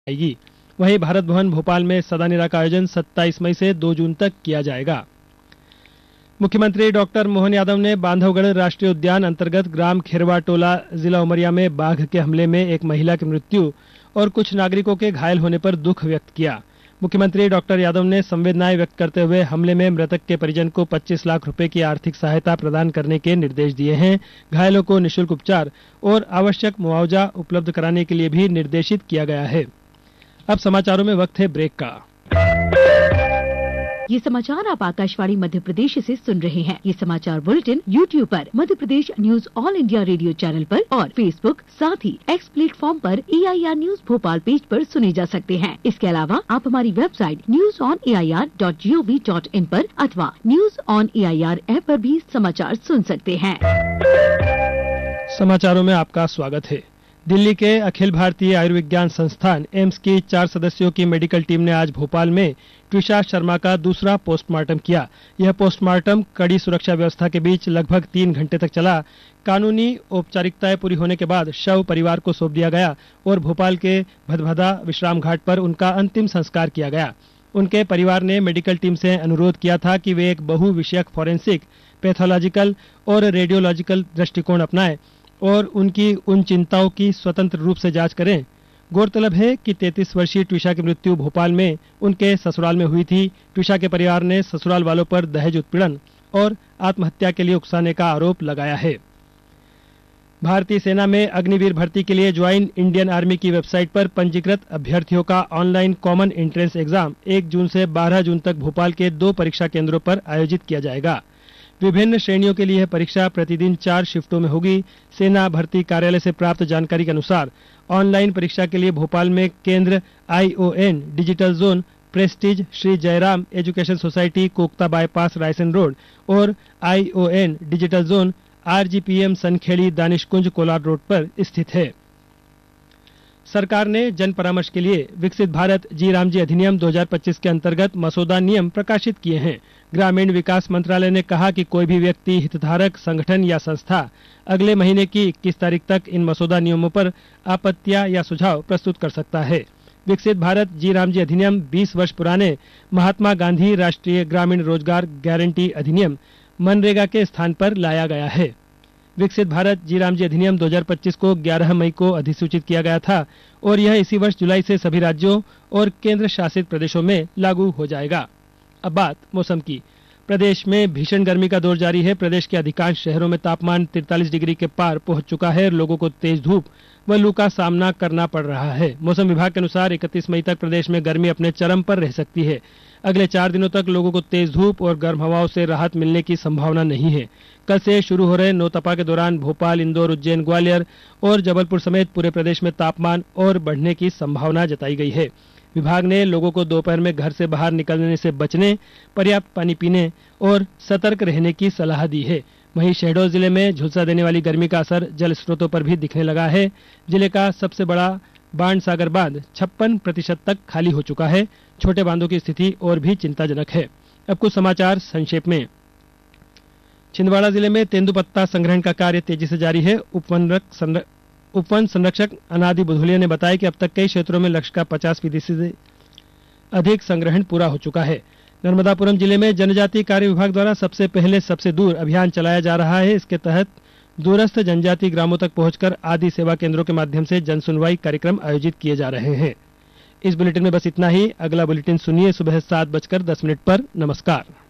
जाएगी। वहीं भारत भवन भोपाल में सदानेरा का आयोजन 27 मई से 2 जून तक किया जाएगा। मुख्यमंत्री डॉक्टर मोहन यादव ने बांधवगढ़ राष्ट्रीय उद्यान अंतर्गत ग्राम खेरवा टोला जिला उमरिया में बाघ के हमले में एक महिला की मृत्यु और कुछ नागरिकों के घायल होने पर दुख व्यक्त किया। मुख्यमंत्री डॉक्टर यादव ने संवेदनाएं व्यक्त करते हुए हमले में मृतक के परिजन को 25 लाख रुपए की आर्थिक सहायता प्रदान करने के निर्देश दिए हैं। घायलों को निःशुल्क उपचार और आवश्यक मुआवजा उपलब्ध कराने के लिए भी निर्देशित किया गया है। अब समाचारों में वक्त है ब्रेक का। ये समाचार आप आकाशवाणी मध्य प्रदेश से सुन रहे हैं। ये समाचार बुलेटिन YouTube पर, Madhya Pradesh news all India radio channel पर और फेसबुक साथ ही एक्स प्लेटफॉर्म पर AIR न्यूज भोपाल पेज पर सुने जा सकते हैं। इसके अलावा आप हमारी वेबसाइट newsonair.gov.in पर अथवा न्यूज ऑन AIR ऐप पर भी समाचार सुन सकते हैं। समाचारों में आपका स्वागत है। दिल्ली के अखिल भारतीय आयुर्विज्ञान संस्थान एम्स की 4 सदस्यों की मेडिकल टीम ने आज भोपाल में ट्विशा शर्मा का दूसरा पोस्टमार्टम किया। यह पोस्टमार्टम कड़ी सुरक्षा व्यवस्था के बीच लगभग 3 घंटे तक चला। कानूनी औपचारिकताएं पूरी होने के बाद शव परिवार को सौंप दिया गया और भोपाल के भदभदा विश्राम घाट पर उनका अंतिम संस्कार किया गया। उनके परिवार ने मेडिकल टीम से अनुरोध किया था कि वे एक बहुविषयक फॉरेंसिक, पैथोलॉजिकल और रेडियोलॉजिकल दृष्टिकोण अपनाएं और उनकी उन चिंताओं की स्वतंत्र रूप से जांच करें। गौरतलब है कि 33 वर्षीय ट्विशा की मृत्यु भोपाल में उनके ससुराल में हुई थी। ट्विशा के परिवार ने ससुराल वालों पर दहेज उत्पीड़न और आत्महत्या के लिए उकसाने का आरोप लगाया है। भारतीय सेना में अग्निवीर भर्ती के लिए ज्वाइन इंडियन आर्मी की वेबसाइट पर पंजीकृत अभ्यर्थियों का ऑनलाइन कॉमन एंट्रेंस एग्जाम 1 जून से 12 जून तक भोपाल के 2 परीक्षा केंद्रों पर आयोजित किया जाएगा। विभिन्न श्रेणियों के लिए यह परीक्षा प्रतिदिन 4 शिफ्टों में होगी। सेना भर्ती कार्यालय से प्राप्त जानकारी के अनुसार ऑनलाइन परीक्षा के लिए भोपाल में केंद्र ION digital zone, Prestige Shri Jairam education society Kokta bypass Raisen road और ION digital zone RGPM Sankhedi Danish Kunj Kolar road पर स्थित है। सरकार ने जन परामर्श के लिए विकसित भारत जी रामजी अधिनियम 2025 के अंतर्गत मसौदा नियम प्रकाशित किए हैं। ग्रामीण विकास मंत्रालय ने कहा कि कोई भी व्यक्ति, हितधारक संगठन या संस्था अगले महीने की 21 तारीख तक इन मसौदा नियमों पर आपत्तियां या सुझाव प्रस्तुत कर सकता है। विकसित भारत जी रामजी अधिनियम 20 वर्ष पुराने महात्मा गांधी राष्ट्रीय ग्रामीण रोजगार गारंटी अधिनियम मनरेगा के स्थान पर लाया गया है। विकसित भारत जी रामजी अधिनियम 2025 को 11 मई को अधिसूचित किया गया था और यह इसी वर्ष जुलाई से सभी राज्यों और केंद्र शासित प्रदेशों में लागू हो जाएगा। अब बात मौसम की। प्रदेश में भीषण गर्मी का दौर जारी है। प्रदेश के अधिकांश शहरों में तापमान 43 डिग्री के पार पहुंच चुका है और लोगों को तेज धूप व लू का सामना करना पड़ रहा है। मौसम विभाग के अनुसार 31 मई तक प्रदेश में गर्मी अपने चरम पर रह सकती है। अगले 4 दिनों तक लोगों को तेज धूप और गर्म हवाओं से राहत मिलने की संभावना नहीं है। कल से शुरू हो रहे नौतपा के दौरान भोपाल, इंदौर, उज्जैन, ग्वालियर और जबलपुर समेत पूरे प्रदेश में तापमान और बढ़ने की संभावना जताई गई है। विभाग ने लोगों को दोपहर में घर से बाहर निकलने से बचने, पर्याप्त पानी पीने और सतर्क रहने की सलाह दी है। वहीं शहडोल जिले में झुलसा देने वाली गर्मी का असर जल स्रोतों पर भी दिखने लगा है। जिले का सबसे बड़ा बाण सागर बांध 56% तक खाली हो चुका है। छोटे बांधों की स्थिति और भी चिंताजनक है। अब कुछ समाचार संक्षेप में। छिंदवाड़ा जिले में तेंदुपत्ता संग्रहण का कार्य तेजी से जारी है। उपवन संरक्षक अनादि बुधुलिया ने बताया कि अब तक कई क्षेत्रों में लक्ष्य का 50% से अधिक संग्रहण पूरा हो चुका है। नर्मदापुरम जिले में जनजातीय कार्य विभाग द्वारा सबसे पहले सबसे दूर अभियान चलाया जा रहा है। इसके तहत दूरस्थ जनजातीय ग्रामों तक पहुंचकर आदि सेवा केंद्रों के माध्यम से जन सुनवाई कार्यक्रम आयोजित किए जा रहे हैं। इस बुलेटिन में बस इतना ही। अगला बुलेटिन सुनिए सुबह 7:10 पर। नमस्कार।